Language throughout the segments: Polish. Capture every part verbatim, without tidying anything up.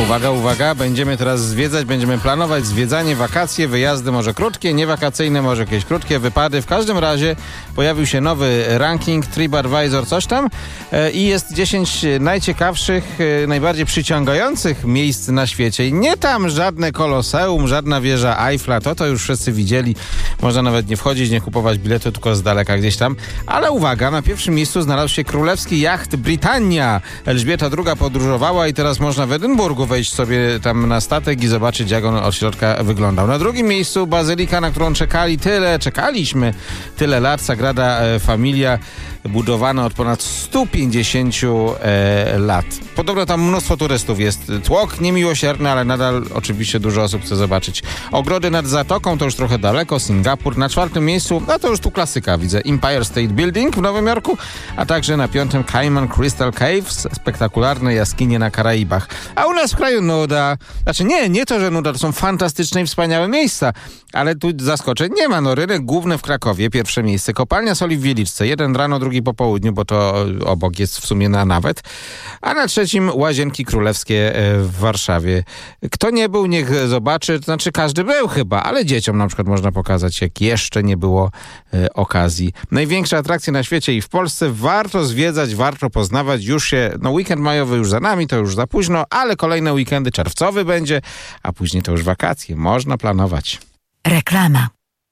Uwaga, uwaga, będziemy teraz zwiedzać, będziemy planować zwiedzanie, wakacje, wyjazdy może krótkie, niewakacyjne, może jakieś krótkie wypady. W każdym razie pojawił się nowy ranking TripAdvisor, coś tam e, i jest dziesięć najciekawszych, e, najbardziej przyciągających miejsc na świecie. I nie tam żadne koloseum, żadna wieża Eiffla, to to już wszyscy widzieli. Można nawet nie wchodzić, nie kupować biletu, tylko z daleka gdzieś tam. Ale uwaga, na pierwszym miejscu znalazł się królewski jacht Britannia. Elżbieta druga podróżowała i teraz można w Edynburgu wejść sobie tam na statek i zobaczyć, jak on od środka wyglądał. Na drugim miejscu bazylika, na którą czekali tyle, czekaliśmy tyle lat, Sagrada Familia, budowana od ponad stu pięćdziesięciu e, lat. Podobno tam mnóstwo turystów jest. Tłok niemiłosierny, ale nadal oczywiście dużo osób chce zobaczyć. Ogrody nad Zatoką to już trochę daleko, Singapur. Na czwartym miejscu, no to już tu klasyka, widzę, Empire State Building w Nowym Jorku, a także na piątym Cayman Crystal Caves, spektakularne jaskinie na Karaibach. A u nas w kraju nuda. Znaczy nie, nie to, że nuda, to są fantastyczne i wspaniałe miejsca, ale tu zaskoczeń nie ma. No, rynek główny w Krakowie, pierwsze miejsce. Kopalnia soli w Wieliczce, jeden rano, drugi po południu, bo to obok jest w sumie na nawet. A na trzecim Łazienki Królewskie w Warszawie. Kto nie był, niech zobaczy. To znaczy każdy był chyba, ale dzieciom na przykład można pokazać, jak jeszcze nie było e, okazji. Największe atrakcje na świecie i w Polsce. Warto zwiedzać, warto poznawać. Już się, no weekend majowy już za nami, to już za późno, ale kolejne weekendy, czerwcowy będzie, a później to już wakacje. Można planować. Reklama.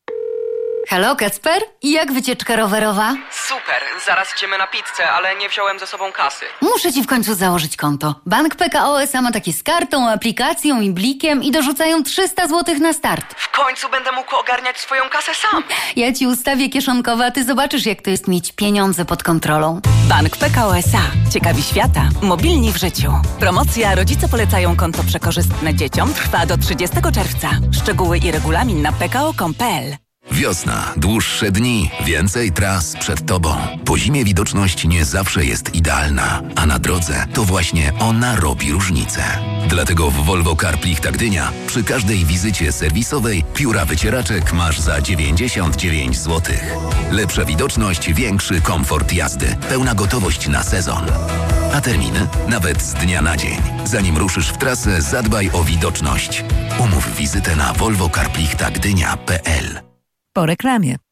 Halo, Kacper? I jak wycieczka rowerowa? Super, zaraz idziemy na pizzę, ale nie wziąłem ze sobą kasy. Muszę ci w końcu założyć konto. Bank P K O S A ma takie z kartą, aplikacją i blikiem i dorzucają trzysta złotych na start. W końcu będę mógł ogarniać swoją kasę sam. Ja ci ustawię kieszonkowe, a ty zobaczysz, jak to jest mieć pieniądze pod kontrolą. Bank P K O S A. Ciekawi świata. Mobilni w życiu. Promocja Rodzice polecają konto przekorzystne dzieciom trwa do trzydziestego czerwca. Szczegóły i regulamin na p k o kropka com kropka p l. Wiosna, dłuższe dni, więcej tras przed Tobą. Po zimie widoczność nie zawsze jest idealna, a na drodze to właśnie ona robi różnicę. Dlatego w Volvo Car Plichta Gdynia przy każdej wizycie serwisowej pióra wycieraczek masz za dziewięćdziesiąt dziewięć złotych. Lepsza widoczność, większy komfort jazdy, pełna gotowość na sezon. A terminy? Nawet z dnia na dzień. Zanim ruszysz w trasę, zadbaj o widoczność. Umów wizytę na volvo car plichta gdynia kropka p l. Po reklamie.